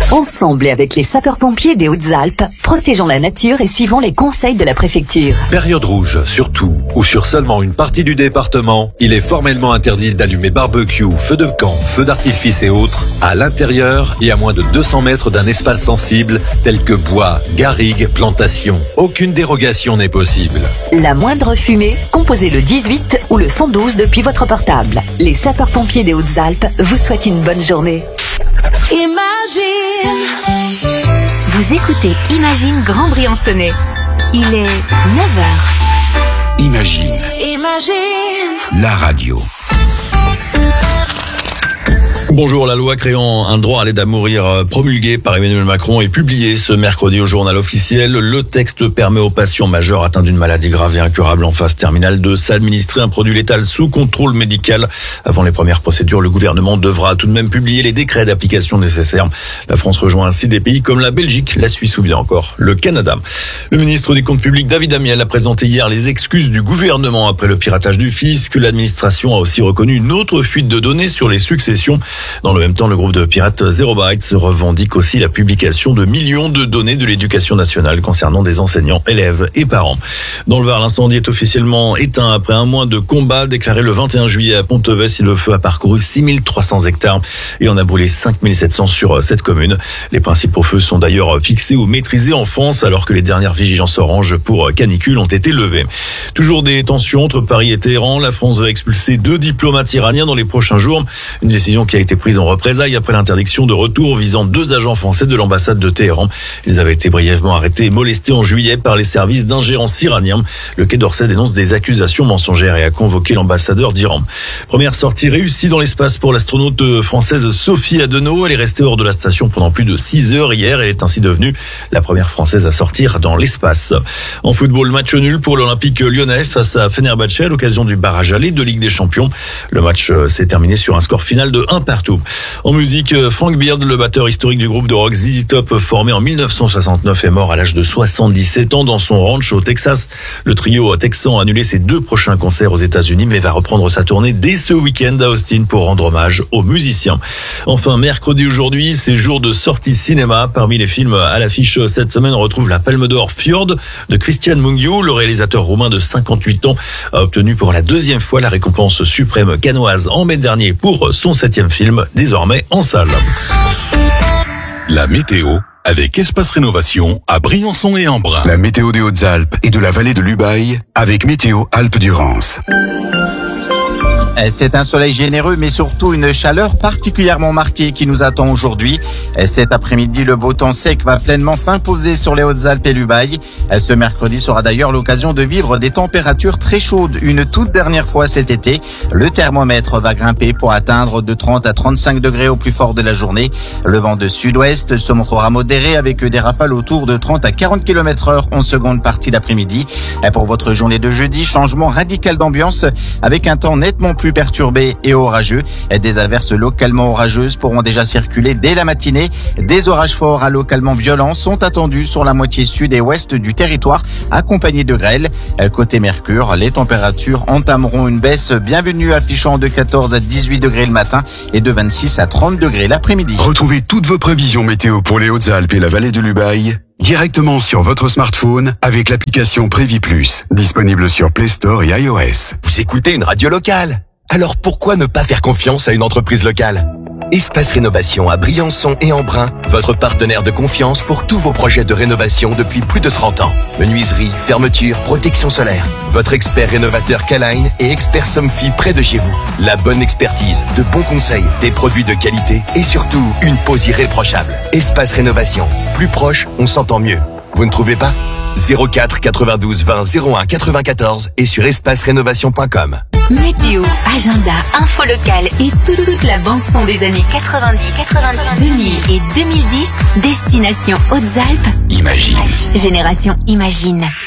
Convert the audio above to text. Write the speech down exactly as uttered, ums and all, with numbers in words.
Ensemble et avec les sapeurs-pompiers des Hautes-Alpes, protégeons la nature et suivons les conseils de la préfecture. Période rouge, sur tout ou sur seulement une partie du département, il est formellement interdit d'allumer barbecue, feux de camp, feux d'artifice et autres à l'intérieur et à moins de deux cents mètres d'un espace sensible tel que bois, garrigues, plantations. Aucune dérogation n'est possible. La moindre fumée, composez le dix-huit ou le cent douze depuis votre portable. Les sapeurs-pompiers des Hautes-Alpes vous souhaitent une bonne journée. Imagine. Vous écoutez Imagine Grand Briançonnais. Il est neuf heures. Imagine. Imagine. La radio. Bonjour, la loi créant un droit à l'aide à mourir promulguée par Emmanuel Macron est publiée ce mercredi au journal officiel. Le texte permet aux patients majeurs atteints d'une maladie grave et incurable en phase terminale de s'administrer un produit létal sous contrôle médical. Avant les premières procédures, le gouvernement devra tout de même publier les décrets d'application nécessaires. La France rejoint ainsi des pays comme la Belgique, la Suisse ou bien encore le Canada. Le ministre des Comptes publics, David Amiel, a présenté hier les excuses du gouvernement après le piratage du fisc. L'administration a aussi reconnu une autre fuite de données sur les successions. Dans le même temps, le groupe de pirates Zero Bytes revendique aussi la publication de millions de données de l'éducation nationale concernant des enseignants, élèves et parents. Dans le Var, l'incendie est officiellement éteint après un mois de combat déclaré le vingt et un juillet à Ponteves. Le feu a parcouru six mille trois cents hectares et en a brûlé cinq mille sept cents sur cette commune. Les principaux feux sont d'ailleurs fixés ou maîtrisés en France alors que les dernières vigilances orange pour canicule ont été levées. Toujours des tensions entre Paris et Téhéran. La France va expulser deux diplomates iraniens dans les prochains jours. Une décision qui a été prise en représailles après l'interdiction de retour visant deux agents français de l'ambassade de Téhéran. Ils avaient été brièvement arrêtés et molestés en juillet par les services d'ingérence iraniens. Le Quai d'Orsay dénonce des accusations mensongères et a convoqué l'ambassadeur d'Iran. Première sortie réussie dans l'espace pour l'astronaute française Sophie Adenau. Elle est restée hors de la station pendant plus de six heures hier. Elle est ainsi devenue la première française à sortir dans l'espace. En football, match nul pour l'Olympique lyonnais face à Fenerbahçe à l'occasion du barrage aller de Ligue des Champions. Le match s'est terminé sur un score final de un partout. En musique, Frank Beard, le batteur historique du groupe de rock Z Z Top, formé en mille neuf cent soixante-neuf, est mort à l'âge de soixante-dix-sept ans dans son ranch au Texas. Le trio texan a annulé ses deux prochains concerts aux États-Unis, mais va reprendre sa tournée dès ce week-end à Austin pour rendre hommage aux musiciens. Enfin, mercredi aujourd'hui, c'est jour de sortie cinéma. Parmi les films à l'affiche cette semaine, on retrouve la Palme d'Or Fjord de Cristian Mungiu. Le réalisateur roumain de cinquante-huit ans a obtenu pour la deuxième fois la récompense suprême cannoise en mai dernier pour son septième film, désormais en salle. La météo avec Espace Rénovation à Briançon et Embrun. La météo des Hautes-Alpes et de la vallée de l'Ubaye avec Météo Alpes-Durance. C'est un soleil généreux, mais surtout une chaleur particulièrement marquée qui nous attend aujourd'hui. Cet après-midi, le beau temps sec va pleinement s'imposer sur les Hautes-Alpes et l'Ubaye. Ce mercredi sera d'ailleurs l'occasion de vivre des températures très chaudes, une toute dernière fois cet été. Le thermomètre va grimper pour atteindre de trente à trente-cinq degrés au plus fort de la journée. Le vent de sud-ouest se montrera modéré avec des rafales autour de trente à quarante kilomètres heure en seconde partie d'après-midi. Pour votre journée de jeudi, changement radical d'ambiance avec un temps nettement plus perturbé et orageux. Des averses localement orageuses pourront déjà circuler dès la matinée. Des orages forts à localement violents sont attendus sur la moitié sud et ouest du territoire, accompagnés de grêles. Côté Mercure, les températures entameront une baisse bienvenue, affichant de quatorze à dix-huit degrés le matin et de vingt-six à trente degrés l'après-midi. Retrouvez toutes vos prévisions météo pour les Hautes-Alpes et la vallée de l'Ubaye directement sur votre smartphone avec l'application Prévi Plus, disponible sur Play Store et iOS. Vous écoutez une radio locale? Alors pourquoi ne pas faire confiance à une entreprise locale? Espace Rénovation à Briançon et Embrun, votre partenaire de confiance pour tous vos projets de rénovation depuis plus de trente ans. Menuiserie, fermeture, protection solaire. Votre expert rénovateur K-Line et expert Somfy près de chez vous. La bonne expertise, de bons conseils, des produits de qualité et surtout une pose irréprochable. Espace Rénovation. Plus proche, on s'entend mieux. Vous ne trouvez pas? zéro quatre quatre-vingt-douze vingt zéro un quatre-vingt-quatorze et sur espace rénovation point com. Météo, agenda, info locale et toute, toute la bande-son des années quatre-vingt-dix, quatre-vingt-dix, deux mille et deux mille dix. Destination Hautes-Alpes. Imagine. Génération Imagine.